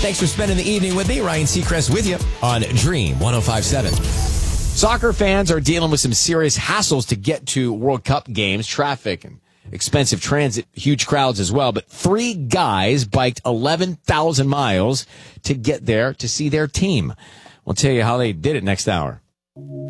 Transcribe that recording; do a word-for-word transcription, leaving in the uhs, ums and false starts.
Thanks for spending the evening with me. Ryan Seacrest with you on Dream one oh five point seven. Soccer fans are dealing with some serious hassles to get to World Cup games, traffic and expensive transit, huge crowds as well. But three guys biked eleven thousand miles to get there to see their team. We'll tell you how they did it next hour.